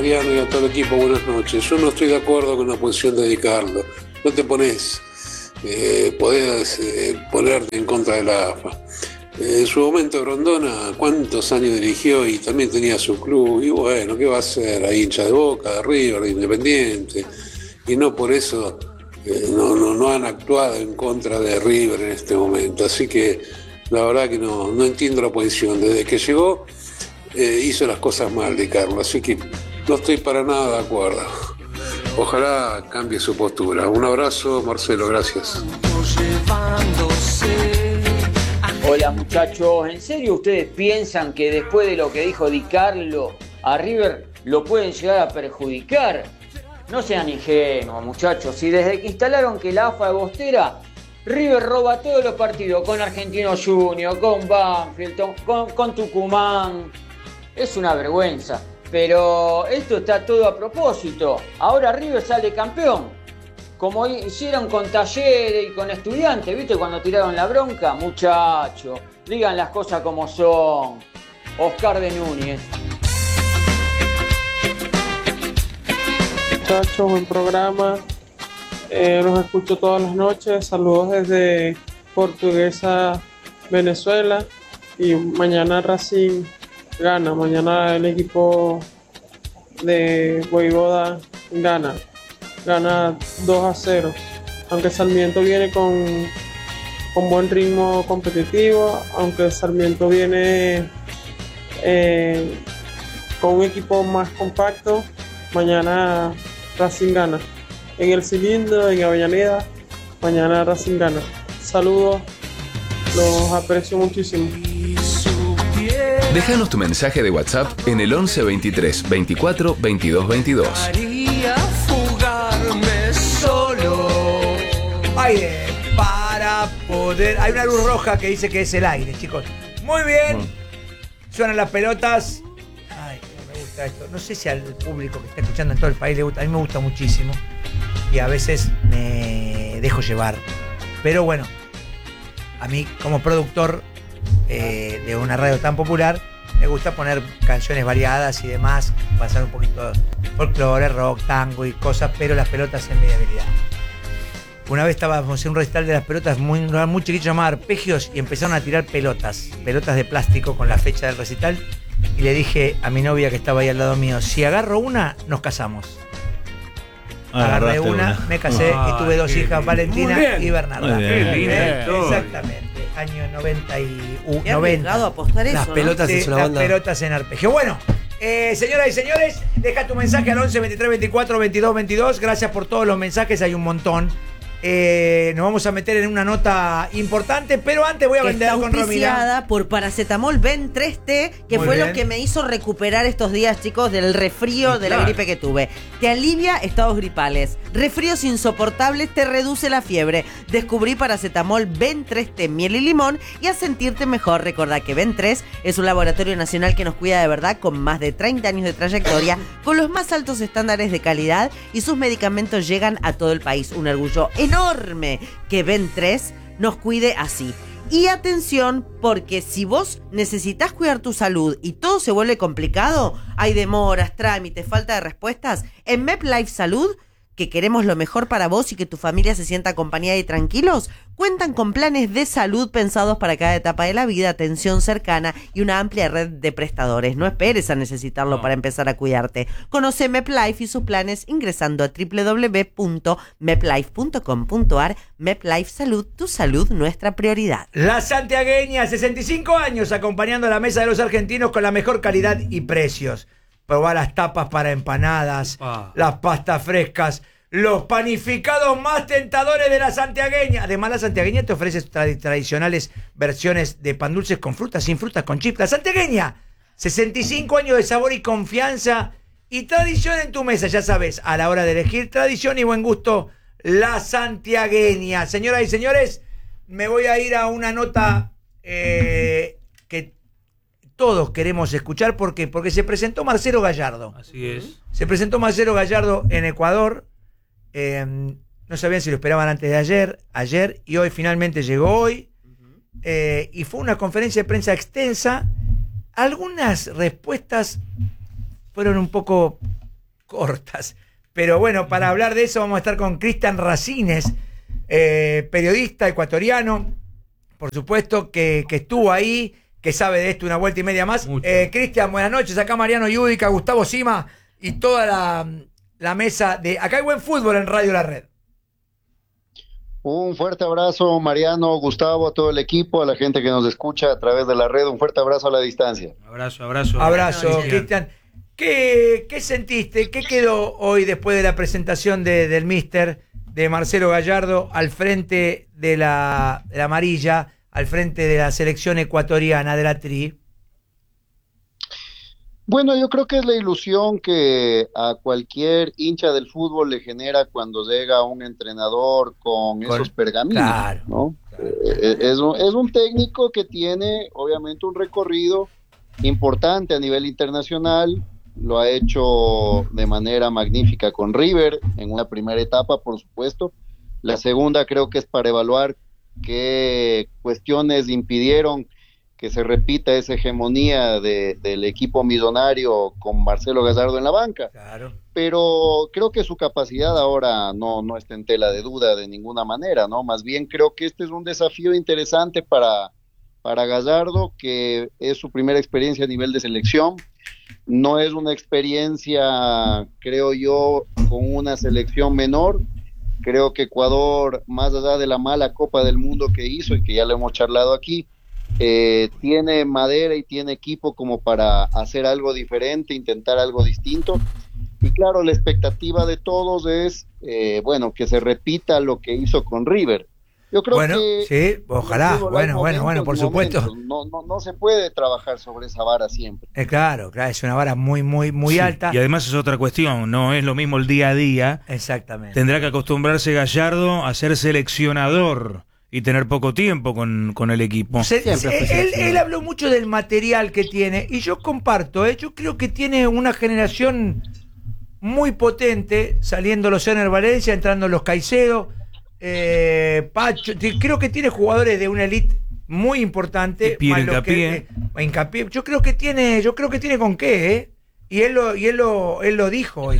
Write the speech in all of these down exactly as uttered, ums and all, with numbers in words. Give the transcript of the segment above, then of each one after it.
Mariano y a todo el equipo, buenas noches. Yo no estoy de acuerdo con la posición de Di Carlo. No te pones, eh, podés eh, ponerte en contra de la A F A. Eh, en su momento Grondona, cuántos años dirigió y también tenía su club. Y bueno, ¿qué va a hacer? Hay hincha de Boca, de River, de Independiente. Y no por eso eh, no, no, no han actuado en contra de River en este momento. Así que la verdad que no, no entiendo la posición. Desde que llegó eh, hizo las cosas mal Di Carlo, así que no estoy para nada de acuerdo. Ojalá cambie su postura. Un abrazo, Marcelo, gracias. Hola muchachos, ¿en serio ustedes piensan que después de lo que dijo Di Carlo a River lo pueden llegar a perjudicar? No sean ingenuos muchachos, si desde que instalaron que la A F A es bostera, River roba todos los partidos con Argentino Junior, con Banfield, con, con Tucumán. Es una vergüenza, pero esto está todo a propósito. Ahora River sale campeón, como hicieron con Talleres y con Estudiantes, ¿viste? Cuando tiraron la bronca, muchachos, digan las cosas como son. Oscar de Núñez. Muchachos, buen programa. Eh, los escucho todas las noches. Saludos desde Portuguesa, Venezuela. Y mañana Racing gana. Mañana el equipo de Voivoda gana. Gana dos a cero. Aunque Sarmiento viene con, con buen ritmo competitivo. Aunque Sarmiento viene eh, con un equipo más compacto. Mañana Racing gana. En el cilindro, en Avellaneda, mañana Racing gana. Saludos, los aprecio muchísimo. Déjanos tu mensaje de WhatsApp en el once veintitrés veinticuatro veintidós veintidós. Fugarme solo. Aire para poder. Hay una luz roja que dice que es el aire, chicos. Muy bien. Bueno. Suenan las pelotas. Ay, me gusta esto. No sé si al público que está escuchando en todo el país le gusta. A mí me gusta muchísimo. Y a veces me dejo llevar. Pero bueno, a mí como productor eh, de una radio tan popular, me gusta poner canciones variadas y demás, pasar un poquito de folclore, rock, tango y cosas, pero las pelotas en mi debilidad. Una vez estábamos en un recital de las pelotas muy, muy chiquito llamado Arpegios y empezaron a tirar pelotas, pelotas de plástico con la fecha del recital, y le dije a mi novia que estaba ahí al lado mío, si agarro una, nos casamos. Agarré una, una, me casé ah, y tuve dos hijas, Valentina y Bernarda. ¿Eh? Exactamente. Año noventa y noventa. A apostar eso, las pelotas, ¿no? Sí, las pelotas en arpegio. Bueno, eh, señoras y señores, deja tu mensaje al once veintitrés veinticuatro veintidós veintidós. Gracias por todos los mensajes, hay un montón. Eh, nos vamos a meter en una nota importante, pero antes voy a vender con Romina. Por paracetamol Ben tres T, que Muy fue bien. Lo que me hizo recuperar estos días, chicos, del resfrío, sí, de claro. la gripe que tuve. Te alivia estados gripales, resfríos insoportables, te reduce la fiebre. Descubrí paracetamol Ben tres T, miel y limón, y a sentirte mejor. Recordá que Ben tres es un laboratorio nacional que nos cuida de verdad, con más de treinta años de trayectoria, con los más altos estándares de calidad, y sus medicamentos llegan a todo el país. Un orgullo enorme enorme que Ben tres nos cuide así. Y atención, porque si vos necesitas cuidar tu salud y todo se vuelve complicado, hay demoras, trámites, falta de respuestas, en MedLife Salud, que queremos lo mejor para vos y que tu familia se sienta acompañada y tranquilos, cuentan con planes de salud pensados para cada etapa de la vida, atención cercana y una amplia red de prestadores. No esperes a necesitarlo no. para empezar a cuidarte. Conoce MedLife y sus planes ingresando a doble u doble u doble u punto medlife punto com punto a r. MedLife Salud, tu salud, nuestra prioridad. La santiagueña, sesenta y cinco años, acompañando a la mesa de los argentinos con la mejor calidad y precios. Probar las tapas para empanadas, ah. las pastas frescas, los panificados más tentadores de la santiagueña. Además, la santiagueña te ofrece trad- tradicionales versiones de pan dulces con frutas, sin frutas, con chips. La santiagueña, sesenta y cinco años de sabor y confianza y tradición en tu mesa. Ya sabes, a la hora de elegir tradición y buen gusto, la santiagueña. Señoras y señores, me voy a ir a una nota eh, que todos queremos escuchar. ¿Por qué? Porque se presentó Marcelo Gallardo. Así es. Se presentó Marcelo Gallardo en Ecuador. Eh, no sabían si lo esperaban antes de ayer, ayer y hoy finalmente llegó hoy. Eh, y fue una conferencia de prensa extensa. Algunas respuestas fueron un poco cortas. Pero bueno, para hablar de eso vamos a estar con Cristian Racines, eh, periodista ecuatoriano, por supuesto, que, que estuvo ahí, que sabe de esto una vuelta y media más. Eh, Cristian, buenas noches. Acá Mariano Yudica, Gustavo Sima y toda la, la mesa de... Acá hay buen fútbol en Radio La Red. Un fuerte abrazo, Mariano, Gustavo, a todo el equipo, a la gente que nos escucha a través de la red. Un fuerte abrazo a la distancia. Abrazo, abrazo. Abrazo, Cristian. ¿Qué, ¿Qué sentiste? ¿Qué quedó hoy después de la presentación de, del míster, de Marcelo Gallardo, al frente de la, de la amarilla, al frente de la selección ecuatoriana de la Tri? Bueno, yo creo que es la ilusión que a cualquier hincha del fútbol le genera cuando llega un entrenador con, con esos pergaminos, claro, ¿no? Claro. Eh, es, un, es un técnico que tiene obviamente un recorrido importante a nivel internacional. Lo ha hecho de manera magnífica con River en una primera etapa, por supuesto. La segunda creo que es para evaluar qué cuestiones impidieron que se repita esa hegemonía de, del equipo millonario con Marcelo Gallardo en la banca. Claro. Pero creo que su capacidad ahora no, no está en tela de duda de ninguna manera, ¿no? Más bien creo que este es un desafío interesante para, para Gallardo, que es su primera experiencia a nivel de selección. No es una experiencia, creo yo, con una selección menor. Creo que Ecuador, más allá de la mala Copa del Mundo que hizo y que ya lo hemos charlado aquí, eh, tiene madera y tiene equipo como para hacer algo diferente, intentar algo distinto. Y claro, la expectativa de todos es, eh, bueno, que se repita lo que hizo con River. Yo creo bueno, que... sí, ojalá, bueno, bueno, bueno, por supuesto. No, no, no se puede trabajar sobre esa vara siempre. Eh, claro, claro, es una vara muy, muy, muy sí, alta. Y además es otra cuestión, no es lo mismo el día a día. Exactamente. Tendrá que acostumbrarse Gallardo a ser seleccionador y tener poco tiempo con, con el equipo. Se, se, él, él habló mucho del material que tiene, y yo comparto, ¿eh? Yo creo que tiene una generación muy potente, saliendo los Ener Valencia, entrando los Caicedo, eh, Pacho, creo que tiene jugadores de una elite muy importante. Pierre Hincapié. Hincapié. Yo creo que tiene, yo creo que tiene con qué, ¿eh? Y él lo, y él lo, él lo dijo hoy.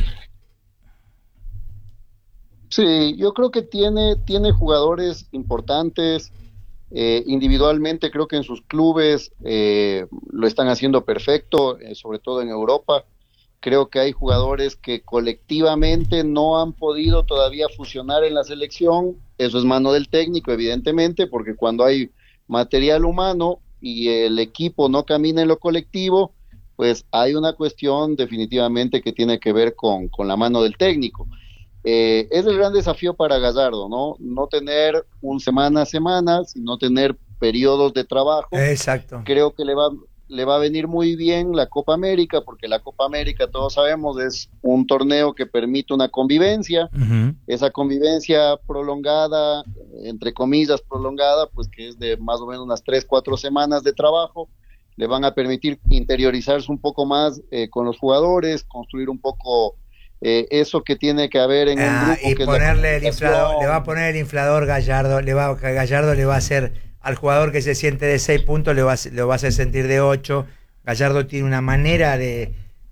Sí, yo creo que tiene, tiene jugadores importantes, eh, individualmente creo que en sus clubes eh, lo están haciendo perfecto, eh, sobre todo en Europa. Creo que hay jugadores que colectivamente no han podido todavía fusionar en la selección. Eso es mano del técnico, evidentemente, porque cuando hay material humano y el equipo no camina en lo colectivo, pues hay una cuestión definitivamente que tiene que ver con, con la mano del técnico. Eh, es el gran desafío para Gallardo, ¿no? No tener un semana a semana, sino tener periodos de trabajo. Exacto. Creo que le va... le va a venir muy bien la Copa América, porque la Copa América, todos sabemos, es un torneo que permite una convivencia, uh-huh. Esa convivencia prolongada, entre comillas prolongada, pues que es de más o menos unas tres, cuatro semanas de trabajo, le van a permitir interiorizarse un poco más eh, con los jugadores, construir un poco eh, eso que tiene que haber en ah, un grupo. Y que ponerle el inflador, le va a poner el inflador Gallardo, le va, Gallardo le va a hacer... al jugador que se siente de seis puntos le va, lo va a hacer sentir de ocho. Gallardo tiene una manera de,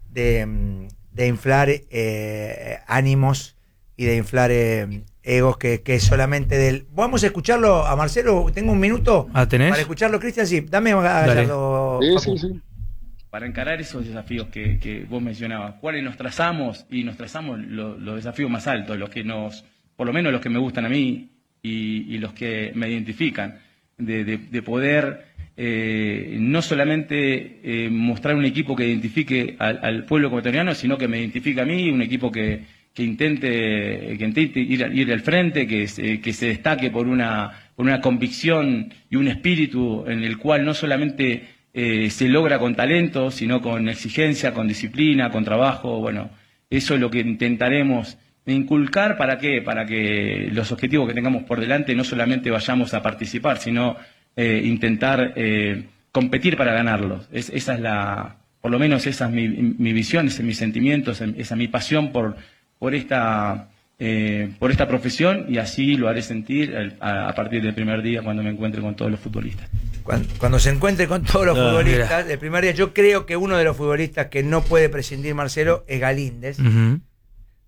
de, de inflar eh, ánimos y de inflar eh, egos que, que es solamente del... Vamos a escucharlo a Marcelo, tengo un minuto ¿Ah, tenés? para escucharlo, Cristian, sí, dame a Gallardo. Sí, sí, sí. Para encarar esos desafíos que, que vos mencionabas, ¿cuáles nos trazamos? Y nos trazamos lo, los desafíos más altos, los que nos, por lo menos los que me gustan a mí y, y los que me identifican. De, de, de poder eh, no solamente eh, mostrar un equipo que identifique al, al pueblo ecuatoriano, sino que me identifique a mí, un equipo que, que intente, que intente ir, ir al frente, que se, que se destaque por una, por una convicción y un espíritu en el cual no solamente eh, se logra con talento, sino con exigencia, con disciplina, con trabajo. Bueno, eso es lo que intentaremos inculcar. ¿Para qué? Para que los objetivos que tengamos por delante no solamente vayamos a participar, sino eh, intentar eh, competir para ganarlos. Es, esa es la, por lo menos esa es mi, mi visión, ese es mi sentimiento, esa es mi pasión por, por esta eh, por esta profesión, y así lo haré sentir a, a partir del primer día cuando me encuentre con todos los futbolistas. Cuando, cuando se encuentre con todos los no, futbolistas, mira. el primer día, yo creo que uno de los futbolistas que no puede prescindir Marcelo es Galíndez. Uh-huh.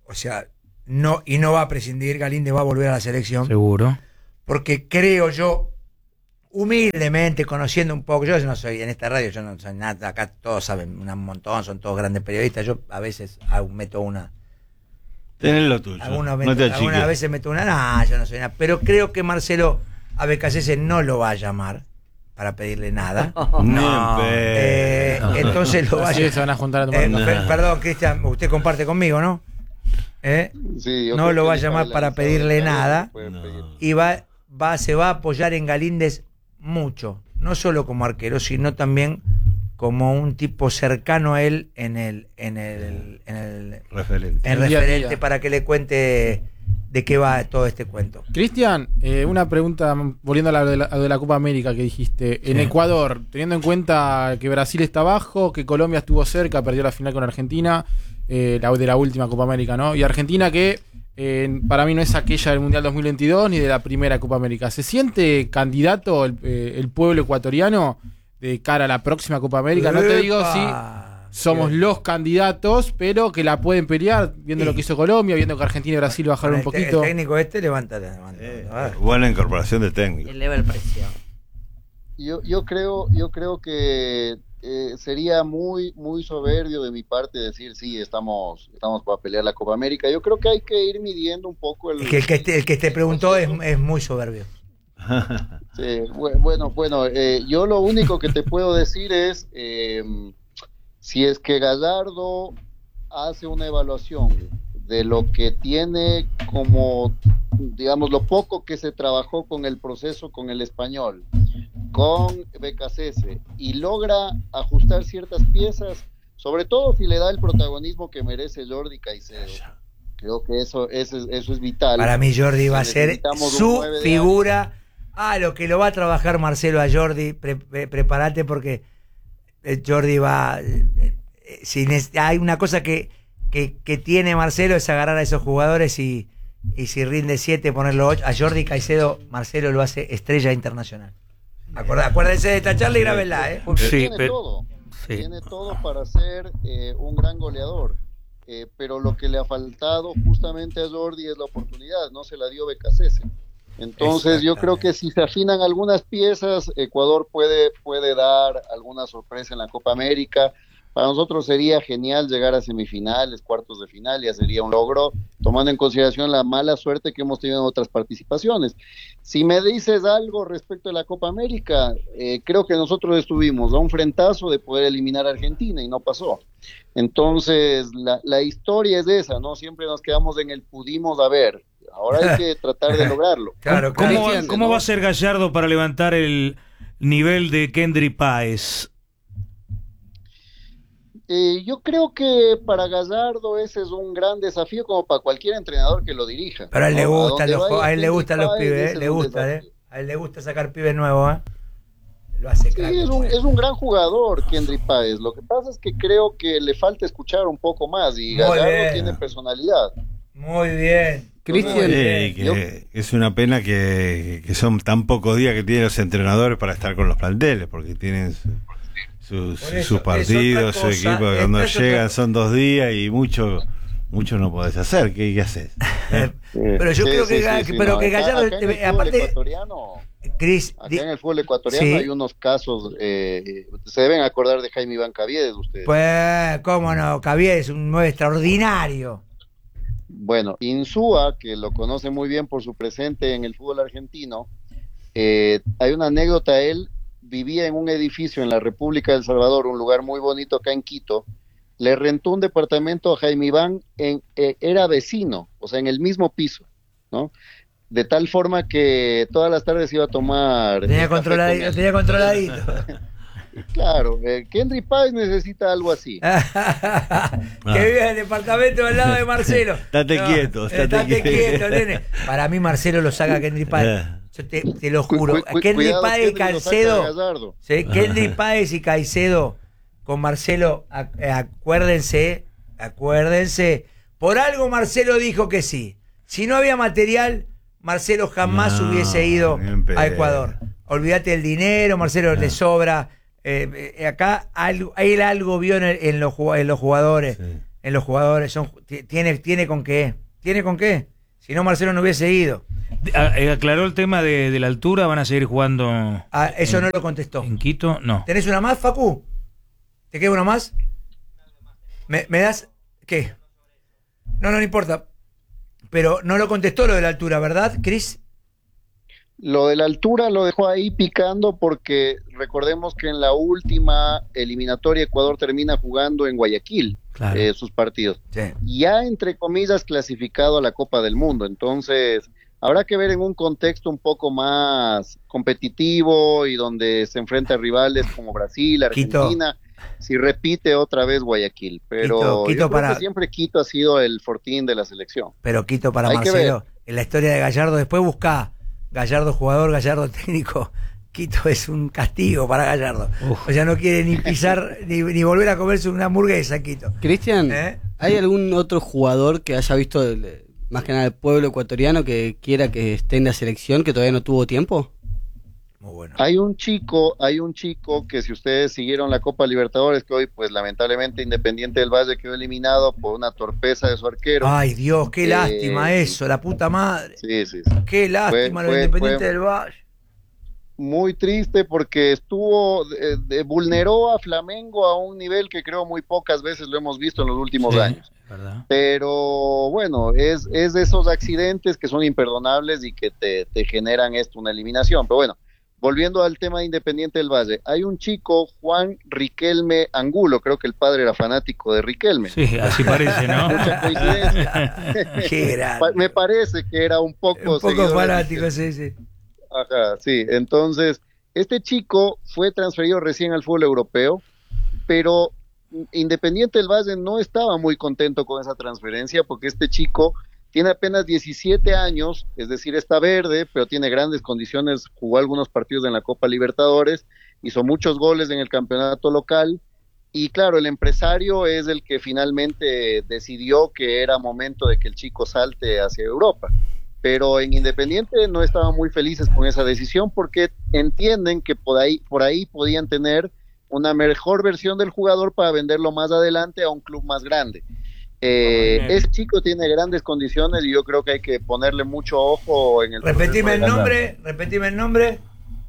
o sea, no, y no va a prescindir, Galíndez va a volver a la selección. Seguro. Porque creo yo, humildemente, conociendo un poco, yo no soy, en esta radio yo no soy nada, acá todos saben un montón, son todos grandes periodistas, yo a veces hago, meto una... Tenés lo tuyo, algunas, no te achiques. Algunas veces meto una, no, yo no soy nada, pero creo que Marcelo a Becasese no lo va a llamar para pedirle nada. No, eh, no. Entonces lo va a Sí, se van a juntar a tomar. eh, No. per- Perdón, Cristian, usted comparte conmigo, ¿no? ¿Eh? Sí, yo No creo lo que va a el llamar para pedirle nada. puede No. pedir. Y va, va, se va a apoyar en Galíndez mucho, no solo como arquero, sino también como un tipo cercano a él en el, en el, en el, Referente. en El día a referente día. para que le cuente de qué va todo este cuento. Cristian, eh, una pregunta, volviendo a la de la, a de la Copa América que dijiste. En Ecuador, teniendo en cuenta que Brasil está abajo, que Colombia estuvo cerca, perdió la final con Argentina, eh, la de la última Copa América, ¿no? Y Argentina que eh, para mí no es aquella del Mundial dos mil veintidós ni de la primera Copa América. ¿Se siente candidato el, eh, el pueblo ecuatoriano de cara a la próxima Copa América? No te digo si somos los candidatos, pero que la pueden pelear, viendo Sí. lo que hizo Colombia, viendo que Argentina y Brasil bajaron un Con el te- poquito. El técnico este levanta, levanta. Eh, A ver. buena incorporación de técnico. Eleva el precio. Yo, yo creo, yo creo que eh, sería muy, muy soberbio de mi parte decir sí, estamos, estamos para pelear la Copa América. Yo creo que hay que ir midiendo un poco el. Es que el que te, el que te preguntó es, es muy soberbio. Sí, bu- bueno, bueno, eh, yo lo único que te puedo decir es eh, si es que Gallardo hace una evaluación de lo que tiene como, digamos, lo poco que se trabajó con el proceso con el español, con Becasese, y logra ajustar ciertas piezas, sobre todo si le da el protagonismo que merece Jordi Caicedo. Creo que eso, eso, es, eso es vital. Para mí Jordi va a ser Necesitamos un su nueve de figura. Ah, lo que lo va a trabajar Marcelo a Jordi, pre- pre- prepárate porque eh, Jordi va... eh, eh, si neces- hay una cosa que, que, que tiene Marcelo es agarrar a esos jugadores y, y si rinde siete ponerlo ocho. A Jordi Caicedo, Marcelo lo hace estrella internacional. Acuerda- Acuérdense de esta charla y grábenla, ¿eh? Porque Sí, tiene pero- todo, sí. tiene todo para ser eh, un gran goleador, eh, pero lo que le ha faltado justamente a Jordi es la oportunidad, no se la dio Becasese. Entonces yo creo que si se afinan algunas piezas, Ecuador puede, puede dar alguna sorpresa en la Copa América. Para nosotros sería genial llegar a semifinales, cuartos de final, ya sería un logro, tomando en consideración la mala suerte que hemos tenido en otras participaciones. Si me dices algo respecto a la Copa América, eh, creo que nosotros estuvimos a un frentazo de poder eliminar a Argentina y no pasó. Entonces, la, la historia es esa, ¿no? Siempre nos quedamos en el pudimos haber. Ahora hay que tratar de lograrlo. Claro, ¿Cómo, claro. cómo- cómo va a ser Gallardo para levantar el nivel de Kendry Páez? Eh, yo creo que para Gallardo ese es un gran desafío como para cualquier entrenador que lo dirija. Pero a él le ¿no? gustan donde los, vaya a él le Kendry gustan los Páez, pibes, ese ¿eh? es Le un gusta, ¿eh? desafío. A él le gusta sacar pibes nuevos, ¿eh? Lo hace Sí, crack. es un, es un gran jugador, Kendry Páez. Lo que pasa es que creo que le falta escuchar un poco más y Muy Gallardo bien. tiene personalidad. Muy bien. Cristian, Muy Sí, bien. que Yo- es una pena que, que son tan pocos días que tienen los entrenadores para estar con los planteles, porque tienen su- sus, Por eso, sus es partidos, otra su cosa, equipo, es- cuando es otra- llegan son dos días y mucho mucho no podés hacer. ¿Qué, qué haces? Pero yo Sí, creo sí, que, sí, Ga- sí, pero no, que acá- Gallardo, acá en el eh, fútbol aparte, ecuatoriano, Cris, acá di- en el fútbol ecuatoriano Sí. hay unos casos, eh, se deben acordar de Jaime Iván Caviedes ustedes. pues, cómo no, Caviedes es un nueve extraordinario. Bueno, Insúa, que lo conoce muy bien por su presente en el fútbol argentino, eh, hay una anécdota, él vivía en un edificio en la República del Salvador, un lugar muy bonito acá en Quito, le rentó un departamento a Jaime Iván, en, eh, era vecino, o sea, en el mismo piso, ¿no? De tal forma que todas las tardes iba a tomar... Tenía café con controladito, él. tenía controladito. Claro, eh, Kendry Páez necesita algo así. Que vive en el departamento al lado de Marcelo. Estate quieto, estate estate quieto. quieto, nene. Para mí Marcelo lo saca a Kendry Páez. Yo te, te lo Cu- juro. cu- cu- Kendry cuidado, Páez y Kendry lo saca Caicedo. Gallardo. ¿Sí? Kendry Páez y Caicedo con Marcelo, ac- eh, acuérdense, acuérdense. Por algo Marcelo dijo que sí. Si no había material, Marcelo jamás No, hubiese ido ni en pedo. a Ecuador. Olvídate del dinero, Marcelo le sobra. Eh, eh, acá algo, él algo vio en, el- en los, ju- en los jugadores. Sí. en los jugadores. Son, tiene, tiene con qué. Tiene con qué. Si no, Marcelo no hubiese ido. Aclaró el tema de, de la altura, van a seguir jugando. Ah, eso en, no lo contestó. ¿En Quito? No. ¿Tenés una más, Facu? ¿Te queda una más? ¿Me, me das qué? No, no, no importa. Pero no lo contestó lo de la altura, ¿verdad, Cris? Lo de la altura lo dejó ahí picando porque recordemos que en la última eliminatoria Ecuador termina jugando en Guayaquil, claro. eh, sus partidos. Sí. Ya entre comillas clasificado a la Copa del Mundo, entonces habrá que ver en un contexto un poco más competitivo y donde se enfrenta a rivales como Brasil, Argentina, Quito. Si repite otra vez Guayaquil, pero Quito, Quito yo creo para... que siempre Quito ha sido el fortín de la selección. Pero Quito para Hay Marcelo, en la historia de Gallardo, después busca Gallardo jugador, Gallardo técnico. Quito es un castigo para Gallardo. Uf. O sea, no quiere ni pisar ni, ni volver a comerse una hamburguesa, Quito. Cristian, ¿Eh? ¿hay algún otro jugador que haya visto el, más que nada el pueblo ecuatoriano que quiera que esté en la selección que todavía no tuvo tiempo? Muy bueno. Hay un chico, hay un chico que si ustedes siguieron la Copa Libertadores, que hoy pues lamentablemente Independiente del Valle quedó eliminado por una torpeza de su arquero. Ay Dios, qué eh, lástima eso, la puta madre. Sí, sí, sí. Qué lástima lo Independiente fue, del Valle. Muy triste porque estuvo, eh, eh, vulneró a Flamengo a un nivel que creo muy pocas veces lo hemos visto en los últimos sí, años. ¿verdad? Pero bueno, es, es de esos accidentes que son imperdonables y que te, te generan esto, una eliminación. Pero bueno, volviendo al tema de Independiente del Valle, hay un chico, Juan Riquelme Angulo, creo que el padre era fanático de Riquelme. Sí, así parece, ¿no? Mucha coincidencia. Qué Me parece que era un poco... Un poco fanático, sí, sí. Ajá, sí, entonces, este chico fue transferido recién al fútbol europeo, pero Independiente del Valle no estaba muy contento con esa transferencia porque este chico tiene apenas diecisiete años, es decir, está verde, pero tiene grandes condiciones, jugó algunos partidos en la Copa Libertadores, hizo muchos goles en el campeonato local, y claro, el empresario es el que finalmente decidió que era momento de que el chico salte hacia Europa. Pero en Independiente no estaban muy felices con esa decisión porque entienden que por ahí, por ahí podían tener una mejor versión del jugador para venderlo más adelante a un club más grande. Eh, oh, ese chico tiene grandes condiciones y yo creo que hay que ponerle mucho ojo en el... Repetime el nombre, repetime el nombre.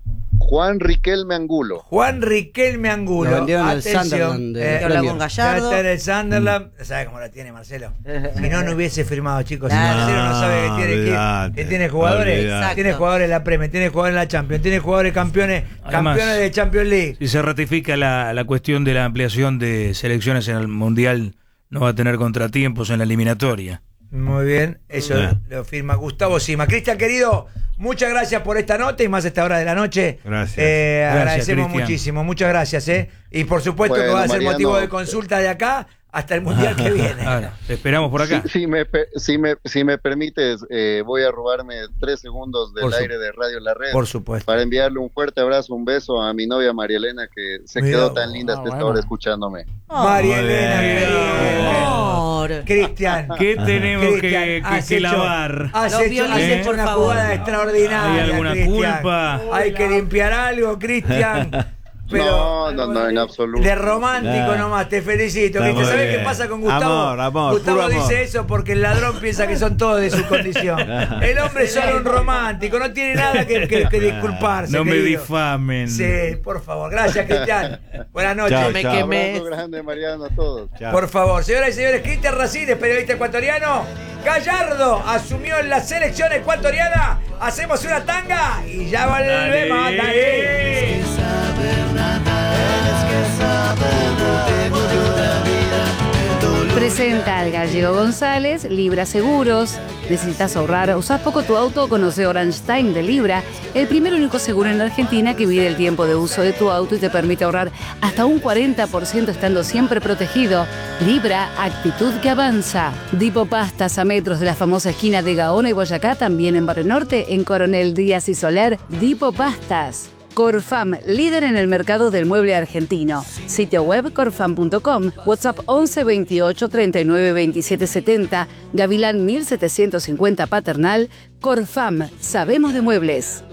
Juan Riquelme Angulo. Juan Riquelme Angulo. Lo vendieron al Sunderland. Eh, habla con Gallardo. Ya está el Sunderland. Mm. ¿Sabe cómo la tiene Marcelo? Si no, no hubiese firmado, chicos. Si Marcelo no sabe que tiene, que, que tiene jugadores. Olvidate. Tiene jugadores en la Premier, tiene jugadores en la Champions, tiene jugadores campeones, Además, campeones de Champions League. Si se ratifica la, la cuestión de la ampliación de selecciones en el Mundial, no va a tener contratiempos en la eliminatoria. Muy bien, eso yeah. lo firma Gustavo Sima. Cristian, querido, muchas gracias por esta nota y más a esta hora de la noche. Gracias. Eh, gracias agradecemos Cristian. muchísimo, muchas gracias. Eh. Y por supuesto bueno, que va a ser Mariano, motivo de consulta de acá hasta el Mundial que viene. Ahora, te esperamos por acá. Si, si, me, si, me, si me permites, eh, voy a robarme tres segundos del aire su, de Radio La Red. Por supuesto. Para enviarle un fuerte abrazo, un beso a mi novia María Elena, que se Mira, quedó tan linda oh, hasta esta hora escuchándome. Oh, María Elena, querida. Cristian. ¿Qué tenemos Cristian, que, que, que lavar? Has Los hecho, has hecho una jugada extraordinaria. ¿Hay alguna Cristian. culpa? Hay que limpiar algo, Cristian. Pero, no, no, no, en absoluto. De romántico nah. nomás, te felicito. ¿Sabes qué pasa con Gustavo? Amor, amor, Gustavo dice amor. eso porque el ladrón piensa que son todos de su condición. El hombre es solo un romántico, no tiene nada que, que, que disculparse. No querido. me difamen. Sí, por favor. Gracias, Cristian. Buenas noches. Chao, me chao. quemé. Un abrazo grande, Mariano, a todos. Chao. Por favor, señoras y señores, Cristian Racines, periodista ecuatoriano. Gallardo asumió en la selección ecuatoriana. Hacemos una tanga y ya volvemos. Dale. Dale. Presenta al Gallego González, Libra Seguros. ¿Necesitas ahorrar? ¿Usás poco tu auto? Conoce Orange Time de Libra, el primer único seguro en la Argentina que mide el tiempo de uso de tu auto y te permite ahorrar hasta un cuarenta por ciento estando siempre protegido. Libra, actitud que avanza. Dipo Pastas a metros de la famosa esquina de Gaona y Boyacá, también en Barrio Norte, en Coronel Díaz y Soler. Dipo Pastas. Corfam, líder en el mercado del mueble argentino. Sitio web corfam punto com, WhatsApp once veintiocho treinta y nueve veintisiete setenta, Gavilán mil setecientos cincuenta Paternal. Corfam, sabemos de muebles.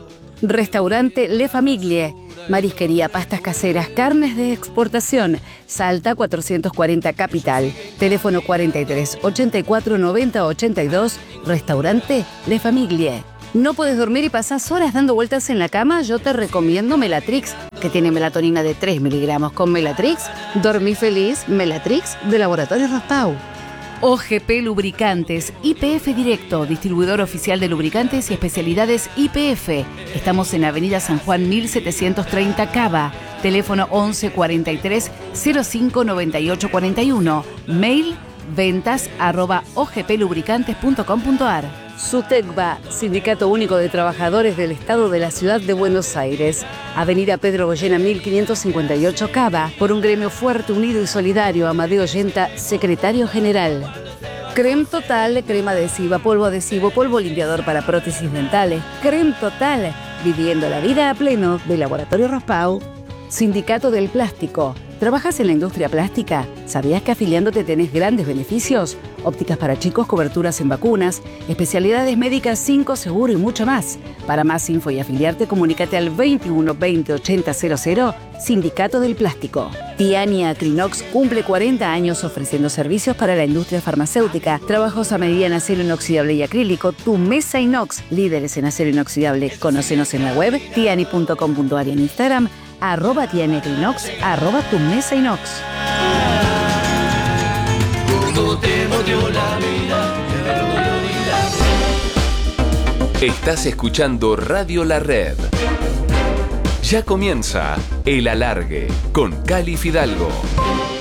Restaurante Le Famiglie. Marisquería, pastas caseras, carnes de exportación. Salta cuatrocientos cuarenta Capital. Teléfono cuarenta y tres, ochenta y cuatro, noventa, ochenta y dos. Restaurante Le Famiglie. ¿No puedes dormir y pasas horas dando vueltas en la cama? Yo te recomiendo Melatrix, que tiene melatonina de tres miligramos. Con Melatrix, dormí feliz. Melatrix de Laboratorio Raspau. O G P Lubricantes, I P F Directo, distribuidor oficial de lubricantes y especialidades I P F. Estamos en Avenida San Juan mil setecientos treinta Cava. Teléfono once cuarenta y tres, cero cinco noventa y ocho cuarenta y uno. Mail ventas arroba ogplubricantes punto com punto ar. SUTECBA, Sindicato Único de Trabajadores del Estado de la Ciudad de Buenos Aires. Avenida Pedro Goyena mil quinientos cincuenta y ocho Cava. Por un gremio fuerte, unido y solidario. Amadeo Yenta, Secretario General. Creme Total, crema adhesiva, polvo adhesivo, polvo limpiador para prótesis dentales. Creme Total, viviendo la vida a pleno, de Laboratorio Raspau. Sindicato del Plástico. ¿Trabajas en la industria plástica? ¿Sabías que afiliándote tenés grandes beneficios? Ópticas para chicos, coberturas en vacunas, especialidades médicas cinco seguro y mucho más. Para más info y afiliarte, comunícate al veintiuno veinte ochenta cero cero, Sindicato del Plástico. Tiani Acrinox cumple cuarenta años ofreciendo servicios para la industria farmacéutica, trabajos a medida en acero inoxidable y acrílico. Tu mesa inox, líderes en acero inoxidable. Conócenos en la web tiani punto com punto ar y en Instagram arroba Tiani Acrinox, arroba tu mesa inox. Estás escuchando Radio La Red. Ya comienza El Alargue con Cali Fidalgo.